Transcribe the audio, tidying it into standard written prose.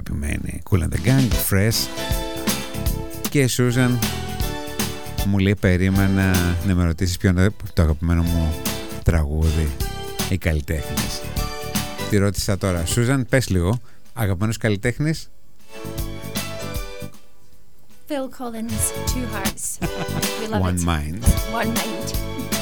αγαπημένη Kool and the Gang, Fresh. Και η Susan μου λέει περίμενα να με ρωτήσεις ποιο είναι το αγαπημένο μου τραγούδι ή καλλιτέχνης. Τη ρώτησα τώρα. Susan, πες λίγο, αγαπημένος καλλιτέχνης? Phil Collins, Two Hearts. We love One it. Mind. One Mind.